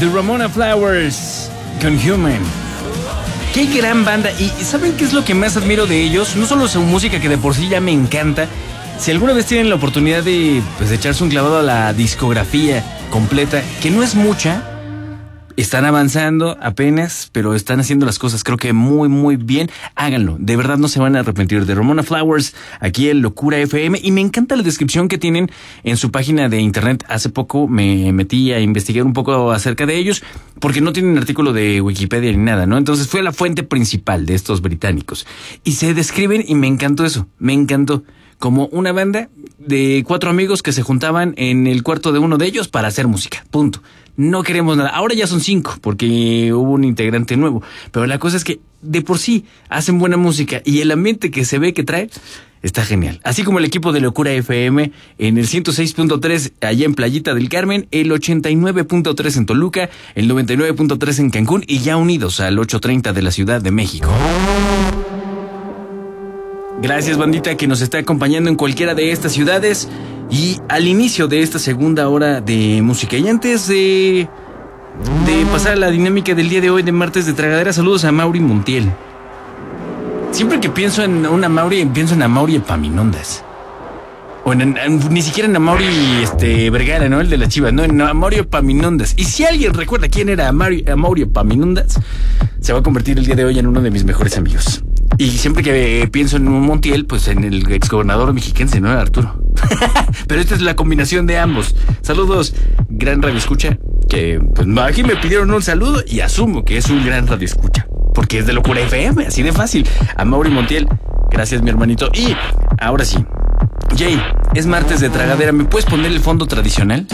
The Ramona Flowers con Human. Qué gran banda. Y ¿saben qué es lo que más admiro de ellos? No solo su música, que de por sí ya me encanta. Si alguna vez tienen la oportunidad de echarse un clavado a la discografía completa, que no es mucha, están avanzando apenas, pero están haciendo las cosas creo que muy muy bien. Háganlo, de verdad no se van a arrepentir. De Ramona Flowers, aquí en Locura FM. Y me encanta la descripción que tienen en su página de internet. Hace poco me metí a investigar un poco acerca de ellos, porque no tienen artículo de Wikipedia ni nada, ¿no? Entonces fue la fuente principal de estos británicos. Y se describen, y me encantó eso, me encantó, como una banda de 4 amigos que se juntaban en el cuarto de uno de ellos para hacer música. Punto. No queremos nada. Ahora ya son 5 porque hubo un integrante nuevo. Pero la cosa es que de por sí hacen buena música y el ambiente que se ve que trae está genial. Así como el equipo de Locura FM en el 106.3 allá en Playita del Carmen, el 89.3 en Toluca, el 99.3 en Cancún y ya unidos al 830 de la Ciudad de México. Gracias, bandita, que nos está acompañando en cualquiera de estas ciudades y al inicio de esta segunda hora de música. Y antes de pasar a la dinámica del día de hoy de martes de tragadera, saludos a Mauri Montiel. Siempre que pienso en una Mauri, pienso en Amaury Epaminondas. O ni siquiera en Amaury Vergara, ¿no? El de la Chivas, no, en Amaury Epaminondas. Y si alguien recuerda quién era Amaury Epaminondas, se va a convertir el día de hoy en uno de mis mejores amigos. Y siempre que pienso en un Montiel, pues en el exgobernador mexiquense, ¿no? Arturo. Pero esta es la combinación de ambos. Saludos, gran radioescucha, que pues aquí me pidieron un saludo y asumo que es un gran radioescucha, porque es de Locura FM, así de fácil. A Mauri Montiel, gracias, mi hermanito. Y ahora sí, Jay, es martes de tragadera, ¿me puedes poner el fondo tradicional?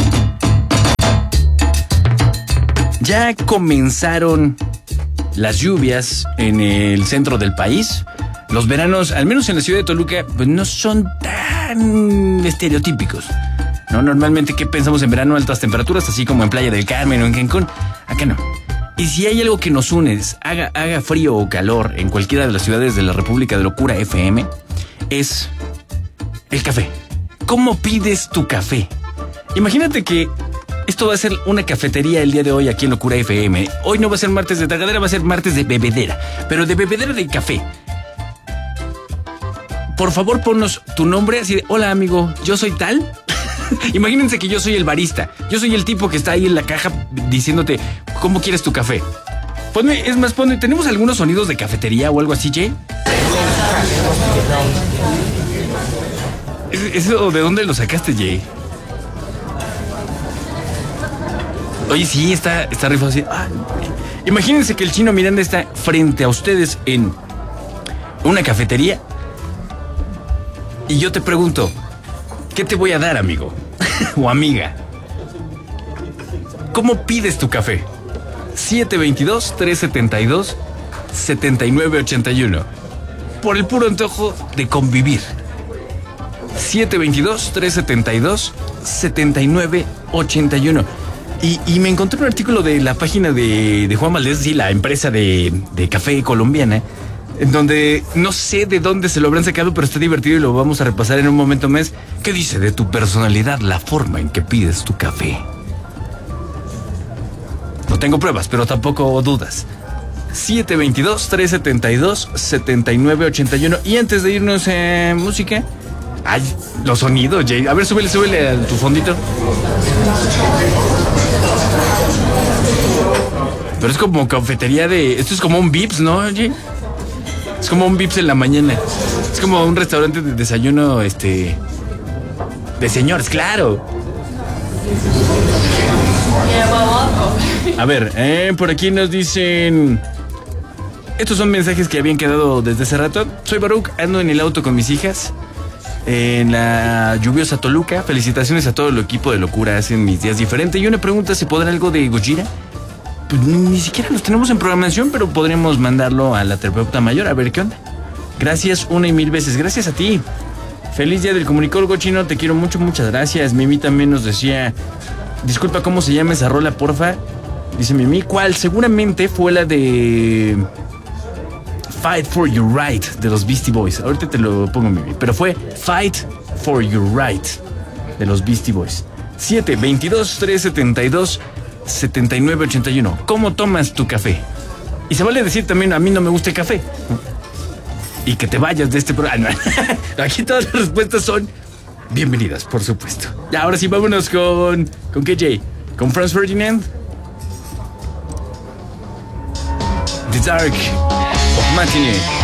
Ya comenzaron las lluvias en el centro del país. Los veranos, al menos en la ciudad de Toluca, pues no son tan estereotípicos, ¿no? Normalmente, ¿qué pensamos en verano? Altas temperaturas, así como en Playa del Carmen o en Cancún. Acá no. Y si hay algo que nos une, haga frío o calor en cualquiera de las ciudades de la República de Locura FM, es el café. ¿Cómo pides tu café? Imagínate que esto va a ser una cafetería el día de hoy aquí en Locura FM. Hoy no va a ser martes de tragadera, va a ser martes de bebedera. Pero de bebedera de café. Por favor, ponnos tu nombre así de: hola, amigo, yo soy tal. Imagínense que yo soy el barista. Yo soy el tipo que está ahí en la caja diciéndote ¿cómo quieres tu café? Ponme, ¿tenemos algunos sonidos de cafetería o algo así, Jay? ¿Eso de dónde lo sacaste, Jay? Oye, sí, está rifado así. Imagínense que el Chino Miranda está frente a ustedes en una cafetería y yo te pregunto, ¿qué te voy a dar, amigo? O amiga. ¿Cómo pides tu café? 722-372-7981. Por el puro antojo de convivir. 722-372-7981. Y me encontré un artículo de la página de Juan Valdez, sí, la empresa de café colombiana, en donde no sé de dónde se lo habrán sacado, pero está divertido y lo vamos a repasar en un momento más. ¿Qué dice de tu personalidad la forma en que pides tu café? No tengo pruebas, pero tampoco dudas. 722-372-7981. Y antes de irnos a música... ¡Ay! Los sonidos, Jay. A ver, súbele a tu fondito. Pero es como cafetería de... Esto es como un Vips, ¿no, Jay? Es como un Vips en la mañana. Es como un restaurante de desayuno, de señores, claro. A ver, por aquí nos dicen... Estos son mensajes que habían quedado desde hace rato. Soy Baruch, ando en el auto con mis hijas en la lluviosa Toluca. Felicitaciones a todo el equipo de Locura, hacen mis días diferentes. Y una pregunta, ¿se podrá algo de Gojira? Pues ni siquiera los tenemos en programación, pero podremos mandarlo a la terapeuta mayor a ver qué onda. Gracias una y mil veces, gracias a ti. Feliz día del comunicólogo, Chino, te quiero mucho, muchas gracias. Mimi también nos decía, disculpa, ¿cómo se llama esa rola, porfa? Dice Mimi, ¿cuál? Seguramente fue la de Fight for Your Right de los Beastie Boys. Ahorita te lo pongo, Mimi, pero fue Fight for Your Right de los Beastie Boys. 722-372 7981. ¿Cómo tomas tu café? Y se vale decir también, a mí no me gusta el café. Y que te vayas de este programa. Aquí todas las respuestas son bienvenidas, por supuesto. Y ahora sí, vámonos con KJ. Con Franz Ferdinand. The Dark Matinee.